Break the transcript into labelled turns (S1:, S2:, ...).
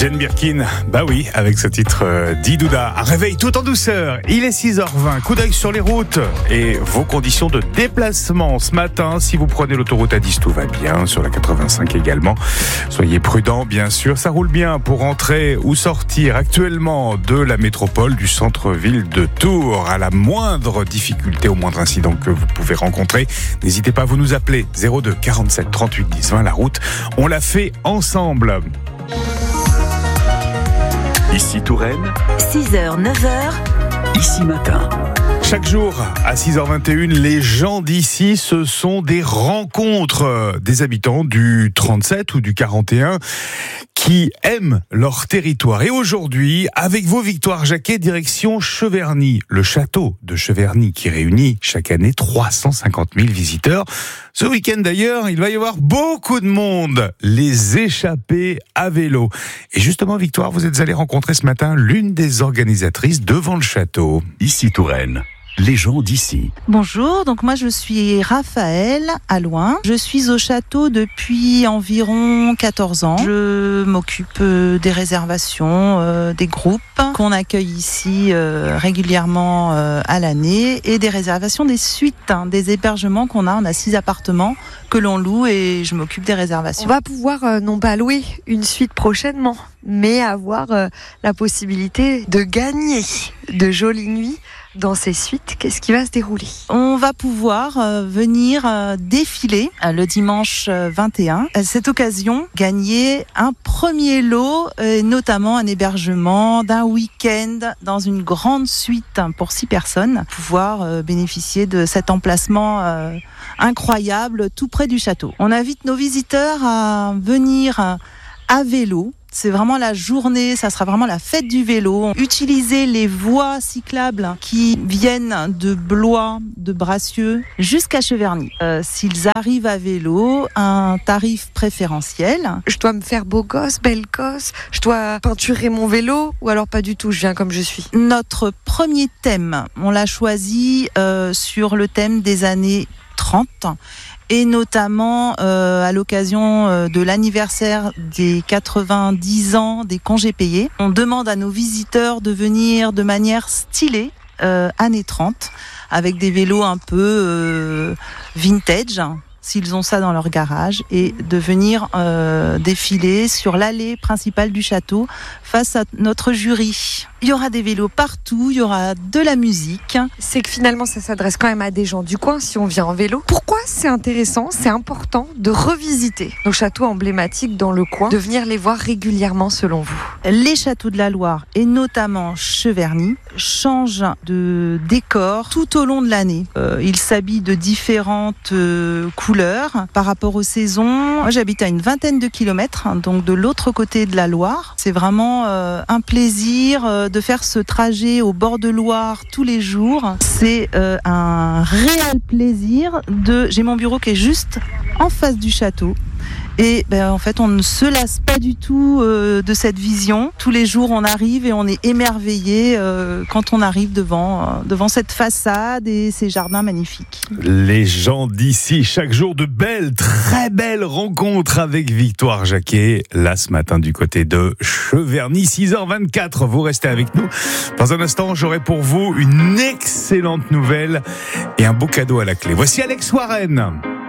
S1: Jane Birkin, bah oui, avec ce titre d'Idouda. Réveil tout en douceur, il est 6h20, coup d'œil sur les routes et vos conditions de déplacement ce matin. Si vous prenez l'autoroute A10, tout va bien, sur la 85 également. Soyez prudents, bien sûr, ça roule bien pour entrer ou sortir actuellement de la métropole, du centre-ville de Tours. À la moindre difficulté, au moindre incident que vous pouvez rencontrer, n'hésitez pas à vous nous appeler 02 47 38 10 20. La route, on l'a fait ensemble.
S2: Ici Touraine,
S3: 6h, 9h,
S2: Ici Matin.
S1: Chaque jour, à 6h21, les gens d'ici, ce sont des rencontres des habitants du 37 ou du 41 qui aiment leur territoire. Et aujourd'hui, avec vous, Victoire Jacquet, direction Cheverny, le château de Cheverny qui réunit chaque année 350 000 visiteurs. Ce week-end d'ailleurs, il va y avoir beaucoup de monde, les échappées à vélo. Et justement, Victoire, vous êtes allée rencontrer ce matin l'une des organisatrices devant le château.
S2: Ici Touraine, les gens d'ici.
S4: Bonjour, donc moi je suis Raphaël Allouin. Je suis au château depuis environ 14 ans. Je m'occupe des réservations, des groupes qu'on accueille ici régulièrement à l'année et des réservations des suites, des hébergements qu'on a. On a 6 appartements que l'on loue et je m'occupe des réservations.
S5: On va pouvoir non pas louer une suite prochainement, mais avoir la possibilité de gagner de jolies nuits dans ces suites. Qu'est-ce qui va se dérouler ?
S4: On va pouvoir venir défiler le dimanche 21. À cette occasion, gagner un premier lot, notamment un hébergement d'un week-end dans une grande suite pour 6 personnes. Pouvoir bénéficier de cet emplacement incroyable tout près du château. On invite nos visiteurs à venir à vélo. C'est vraiment la journée, ça sera vraiment la fête du vélo. Utiliser les voies cyclables qui viennent de Blois, de Bracieux jusqu'à Cheverny. S'ils arrivent à vélo, un tarif préférentiel.
S5: Je dois me faire beau gosse, belle gosse, je dois peinturer mon vélo ou alors pas du tout, je viens comme je suis.
S4: Notre premier thème, on l'a choisi sur le thème des années 30. Et notamment à l'occasion de l'anniversaire des 90 ans des congés payés. On demande à nos visiteurs de venir de manière stylée, années 30, avec des vélos un peu vintage, s'ils ont ça dans leur garage, et de venir défiler sur l'allée principale du château face à notre jury. Il y aura des vélos partout, il y aura de la musique.
S5: C'est que finalement ça s'adresse quand même à des gens du coin si on vient en vélo. Pourquoi c'est intéressant, c'est important de revisiter nos châteaux emblématiques dans le coin, de venir les voir régulièrement selon vous ?
S4: Les châteaux de la Loire et notamment Cheverny changent de décor tout au long de l'année. Ils s'habillent de différentes couleurs par rapport aux saisons. Moi j'habite à une vingtaine de kilomètres, donc de l'autre côté de la Loire. C'est vraiment un plaisir de faire ce trajet au bord de Loire tous les jours. C'est un réel plaisir. J'ai mon bureau qui est juste en face du château. Et en fait, on ne se lasse pas du tout de cette vision. Tous les jours, on arrive et on est émerveillé quand on arrive devant cette façade et ces jardins magnifiques.
S1: Les gens d'ici, chaque jour de belles, très belles rencontres avec Victoire Jacquet. Là, ce matin, du côté de Cheverny, 6h24. Vous restez avec nous. Dans un instant, j'aurai pour vous une excellente nouvelle et un beau cadeau à la clé. Voici Alex Warren.